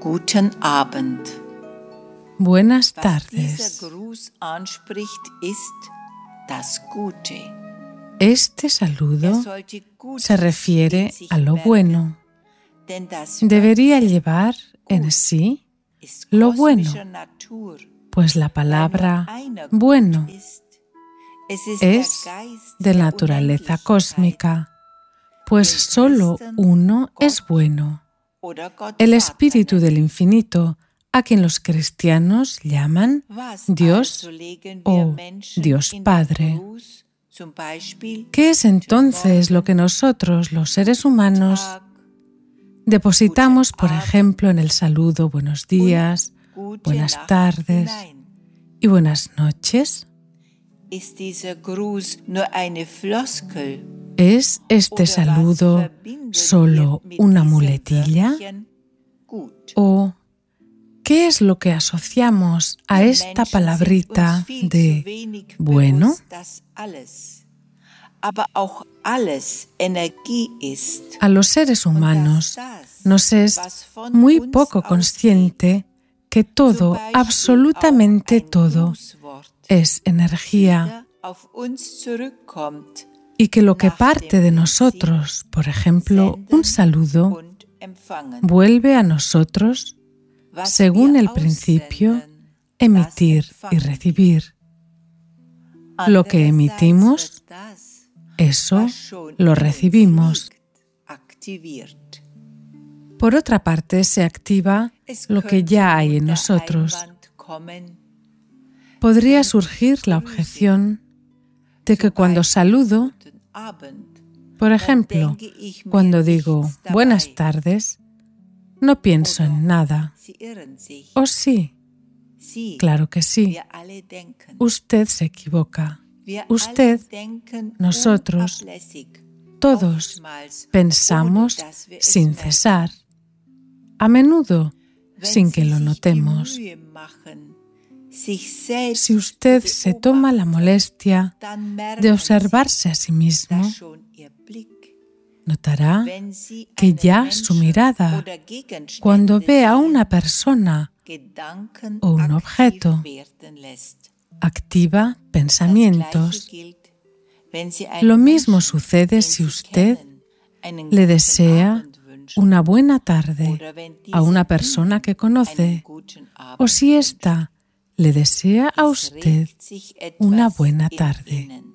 Guten Abend. Buenas Was dieser tardes. Gruß anspricht, ist das Gute. Este saludo sollte Gutes se refiere in sich a lo bergen, bueno. denn das Debería Wörtchen llevar en gut sí ist lo kosmischer bueno, Natur, pues la weil nur palabra einer bueno gut ist. Es ist es der Geist de der naturaleza Unendlichkeit, cósmica, pues den solo Christen uno es Gott bueno, oder Gott el Vater Espíritu del nennen. infinito, a quien los cristianos llaman Was Dios also legen wir o Menschen Dios in den Padre. Gruß, zum Beispiel ¿Qué es entonces lo que nosotros, los seres humanos, Tag, depositamos, por Guten ejemplo, en el saludo buenos días, gute buenas Nacht tardes hinein? y buenas noches? Ist dieser Gruß nur eine Floskel? ¿Es este Oder was saludo verbinden solo wir mit una diesem muletilla? Wörtchen gut? ¿O qué es lo que asociamos a Wir esta Menschen sind palabrita uns viel zu de wenig bueno? bewusst, dass alles, aber auch alles Energie ist. A los seres Und humanos dass das, nos es was von muy uns poco ausgeht, consciente que zum todo, Beispiel absolutamente auch ein todo, Grußwort, es energía wieder auf uns zurückkommt, y que lo que nach parte dem de Prinzip nosotros, por ejemplo, senden un saludo, und empfangen. vuelve a nosotros Was según wir el principio aussenden, emitir das y empfangen recibir. wir. Lo que emitimos, Andererseits wird das, eso was schon lo in uns recibimos. liegt, aktiviert. Por otra parte, se activa Es lo que könnte ya hay nun en der nosotros. Einwand kommen, Podría wenn ich surgir la grüße, objeción de que zum cuando Beispiel saludo, guten Abend, por dann ejemplo, denke ich mir cuando digo nichts dabei. buenas tardes, no pienso en nada. Sie irren sich. ¿O sí? Sie, Claro que sí. wir alle denken. Usted se equivoca. Wir Usted, alle denken nosotros, unablässig, todos oftmals, pensamos ohne dass wir es sin merken. cesar, a menudo Wenn sin que Sie lo sich die notemos. Mühe machen, sich selbst Si usted zu se toma la beobachten, molestia dann merken de observarse a sí Sie, mismo, dass schon Ihr Blick, notará wenn Sie que einen ya su Menschen mirada, oder Gegenstände cuando ve a sehen, una persona Gedanken o un objeto, aktiv werden lässt. activa Das pensamientos. Gleiche gilt, wenn Sie einen Lo mismo Menschen, sucede den si Sie usted kennen, einen le guten desea Abend wünschen, una buena tarde oder wenn a una dieser persona Ihnen que einen conoce, guten Abend o si wünscht. ésta le desea a Es usted regt sich una etwas buena in tarde. Ihnen.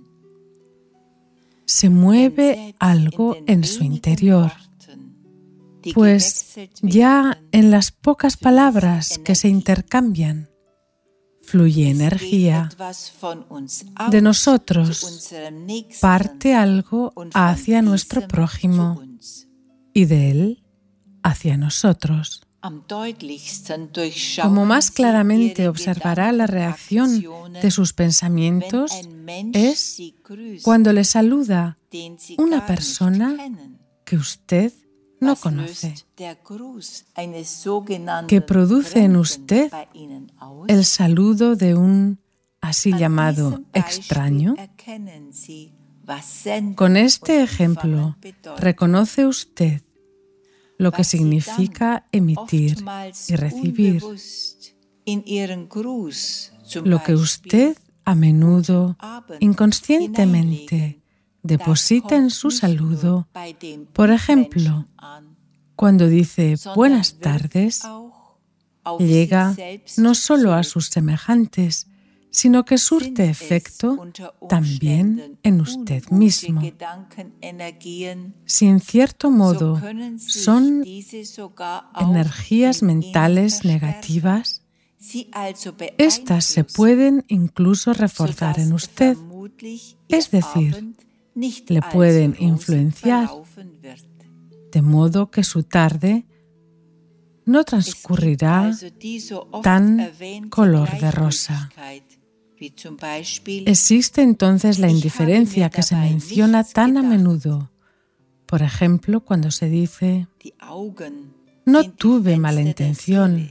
Se Denn mueve selbst algo in den en su wenigen interior, Worten, die pues gewechselt ya werden, en las pocas fließt palabras que se Energie. intercambian, fluye Es geht energía. etwas von uns De aus nosotros zu unserem Nächsten parte algo und von hacia nuestro diesem prójimo zu uns. y de él hacia nosotros. Am deutlichsten durchschauen Como más Sie claramente Ihre observará la reacción Gedankenaktionen, de sus wenn pensamientos ein Mensch es Sie grüßt, cuando le saluda den Sie una gar nicht persona kennen. que usted no Was conoce, löst der Gruß eines sogenannten que produce en Fremden usted bei Ihnen aus? el saludo de un así An llamado diesem Beispiel extraño. erkennen Sie, was Senden Con este und ejemplo, Empfangen bedeutet. reconoce usted lo que Was Sie significa dann emitir oftmals y recibir, unbewusst in Ihren Gruß, zum lo que Beispiel, usted a menudo, Abend inconscientemente, hineinlegen. deposita Das en kommt su nicht saludo. nur bei dem Por Mitmenschen ejemplo, an, cuando dice sondern buenas wirkt tardes, auch auf llega Sie selbst no solo a zurück. sus semejantes, sino que Sind surte es efecto unter también Umständen en usted ungute mismo. Gedankenenergien, Si en cierto so modo können sich son diese sogar auch energías in Ihnen mentales verstärken, negativas, Sie also estas se beeinflussen, pueden incluso reforzar en sodass usted, vermutlich Ihr es decir, Abend nicht le allzu pueden rosig influenciar, verlaufen wird. de modo que su tarde no Es gibt transcurrirá also die so oft tan erwähnte color de rosa. Gleichgültigkeit, wie zum Beispiel, Existe entonces la Ich indiferencia habe mir que se dabei menciona nichts tan a gedacht. menudo. Por ejemplo, cuando se dice, die Augen no sind die tuve Fenster mala der intención. Seele.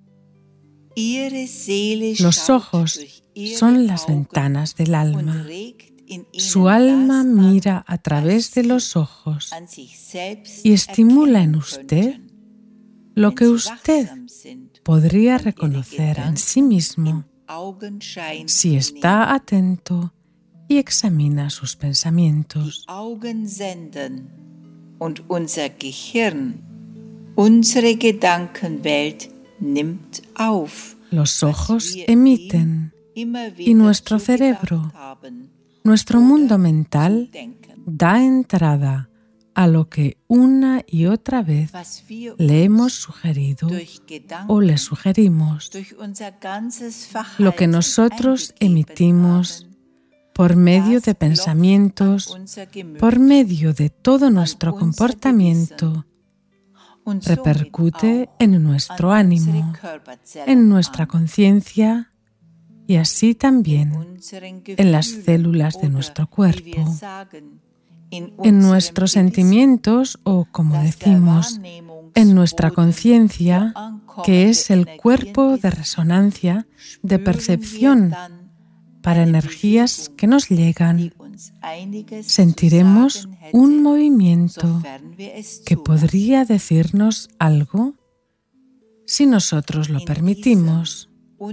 Ihre Seele Los schaut ojos durch ihre son las Augen ventanas del und alma. regt in Su ihnen alma das mira an, a través was de sie los ojos an sich selbst y estimula en erkennen usted könnten. lo que usted podría reconocer en sí mismo si está atento y examina sus pensamientos. Augen senden und unser Gehirn unsere Gedankenwelt nimmt auf. Los ojos emiten y nuestro cerebro, nuestro mundo mental, da entrada a lo que una y otra vez le hemos sugerido o le sugerimos. Lo que nosotros emitimos por medio de pensamientos, por medio de todo nuestro comportamiento, repercute en nuestro ánimo, en nuestra conciencia y así también en las células de nuestro cuerpo, en nuestros sentimientos o, como decimos, en nuestra conciencia, que es el cuerpo de resonancia, de percepción para energías que nos llegan. Sentiremos un movimiento que podría decirnos algo si nosotros lo permitimos.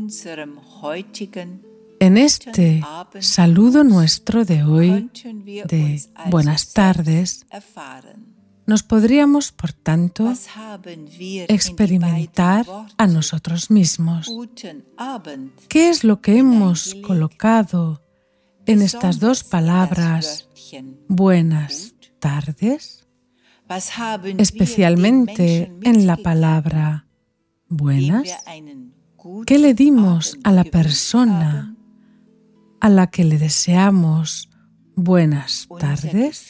En este saludo nuestro de hoy, de buenas tardes, nos podríamos, por tanto, experimentar a nosotros mismos. ¿Qué es lo que hemos colocado en estas dos palabras, buenas tardes? Especialmente en la palabra buenas. ¿Qué le dimos a la persona a la que le deseamos buenas tardes?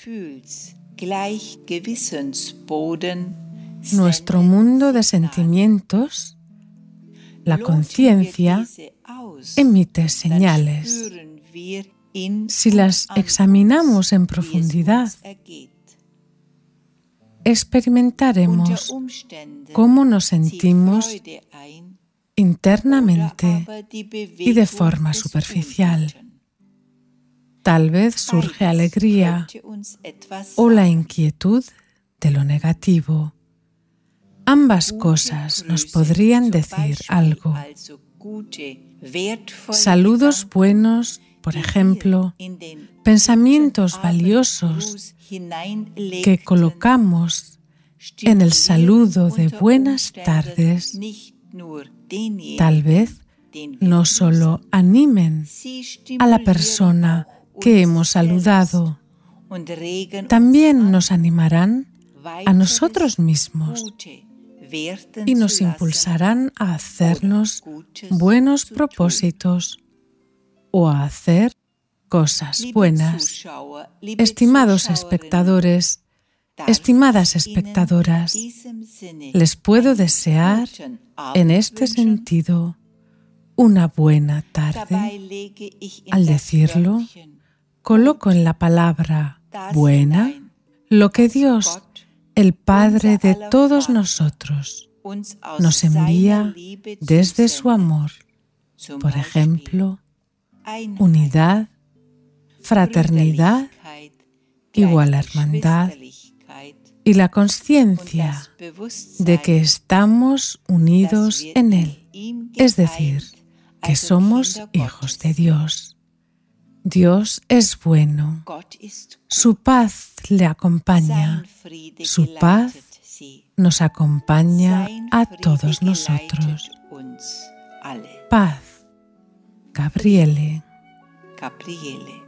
Nuestro mundo de sentimientos, la conciencia, emite señales. Si las examinamos en profundidad, experimentaremos cómo nos sentimos internamente y de forma superficial. Tal vez surge alegría o la inquietud de lo negativo. Ambas cosas nos podrían decir algo. Saludos buenos, por ejemplo, pensamientos valiosos que colocamos en el saludo de buenas tardes, tal vez no solo animen a la persona que hemos saludado, también nos animarán a nosotros mismos y nos impulsarán a hacernos buenos propósitos o a hacer cosas buenas. Estimados espectadores, estimadas espectadoras, les puedo desear en este sentido una buena tarde. Al decirlo, coloco en la palabra buena lo que Dios, el Padre de todos nosotros, nos envía desde su amor. Por ejemplo, unidad, fraternidad, igual hermandad y la conciencia de que estamos unidos en Él, es decir, que somos hijos de Dios. Dios es bueno, su paz le acompaña, su paz nos acompaña a todos nosotros. Paz, Gabriele.